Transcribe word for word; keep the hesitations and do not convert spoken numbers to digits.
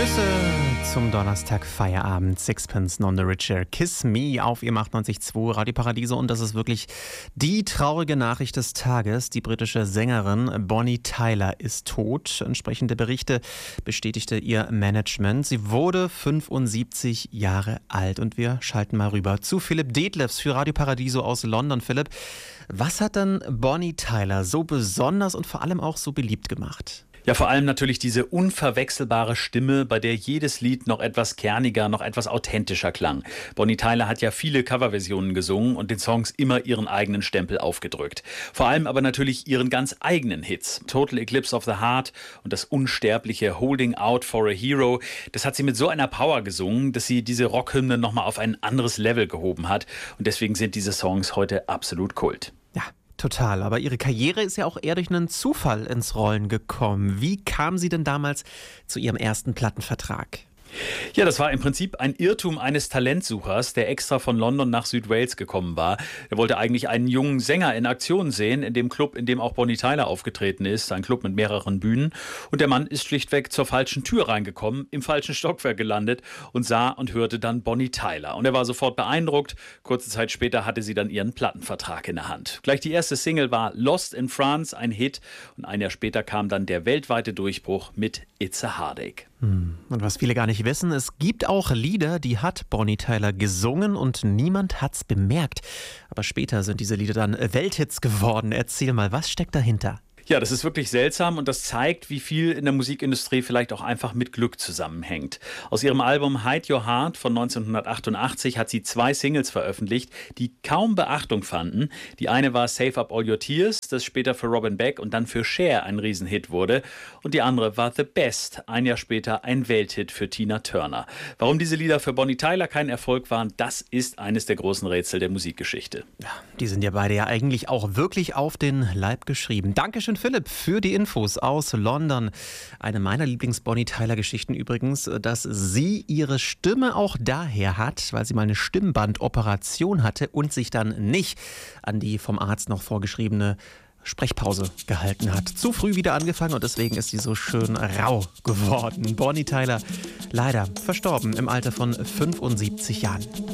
Nüsse zum Donnerstag Feierabend. Sixpence None the Richer. Kiss Me auf Ihrem achtundneunzig Komma zwei Radio Paradiso. Und das ist wirklich die traurige Nachricht des Tages. Die britische Sängerin Bonnie Tyler ist tot. Entsprechende Berichte bestätigte ihr Management. Sie wurde fünfundsiebzig Jahre alt. Und wir schalten mal rüber zu Philipp Detlefs für Radio Paradiso aus London. Philipp, was hat denn Bonnie Tyler so besonders und vor allem auch so beliebt gemacht? Ja, vor allem natürlich diese unverwechselbare Stimme, bei der jedes Lied noch etwas kerniger, noch etwas authentischer klang. Bonnie Tyler hat ja viele Coverversionen gesungen und den Songs immer ihren eigenen Stempel aufgedrückt. Vor allem aber natürlich ihren ganz eigenen Hits. Total Eclipse of the Heart und das unsterbliche Holding Out for a Hero. Das hat sie mit so einer Power gesungen, dass sie diese Rockhymne nochmal auf ein anderes Level gehoben hat. Und deswegen sind diese Songs heute absolut Kult. Ja. Total, aber ihre Karriere ist ja auch eher durch einen Zufall ins Rollen gekommen. Wie kam sie denn damals zu ihrem ersten Plattenvertrag? Ja, das war im Prinzip ein Irrtum eines Talentsuchers, der extra von London nach Südwales gekommen war. Er wollte eigentlich einen jungen Sänger in Aktion sehen, in dem Club, in dem auch Bonnie Tyler aufgetreten ist, ein Club mit mehreren Bühnen. Und der Mann ist schlichtweg zur falschen Tür reingekommen, im falschen Stockwerk gelandet und sah und hörte dann Bonnie Tyler. Und er war sofort beeindruckt. Kurze Zeit später hatte sie dann ihren Plattenvertrag in der Hand. Gleich die erste Single war Lost in France, ein Hit. Und ein Jahr später kam dann der weltweite Durchbruch mit It's a Heartache. Und was viele gar nicht wissen, es gibt auch Lieder, die hat Bonnie Tyler gesungen und niemand hat's bemerkt. Aber später sind diese Lieder dann Welthits geworden. Erzähl mal, was steckt dahinter? Ja, das ist wirklich seltsam und das zeigt, wie viel in der Musikindustrie vielleicht auch einfach mit Glück zusammenhängt. Aus ihrem Album Hide Your Heart von neunzehnhundertachtundachtzig hat sie zwei Singles veröffentlicht, die kaum Beachtung fanden. Die eine war Save Up All Your Tears, das später für Robin Beck und dann für Cher ein Riesenhit wurde. Und die andere war The Best, ein Jahr später ein Welthit für Tina Turner. Warum diese Lieder für Bonnie Tyler kein Erfolg waren, das ist eines der großen Rätsel der Musikgeschichte. Ja, die sind ja beide ja eigentlich auch wirklich auf den Leib geschrieben. Dankeschön, Philipp, für die Infos aus London. Eine meiner Lieblings-Bonnie Tyler-Geschichten übrigens, dass sie ihre Stimme auch daher hat, weil sie mal eine Stimmbandoperation hatte und sich dann nicht an die vom Arzt noch vorgeschriebene Sprechpause gehalten hat. Zu früh wieder angefangen und deswegen ist sie so schön rau geworden. Bonnie Tyler leider verstorben im Alter von fünfundsiebzig Jahren.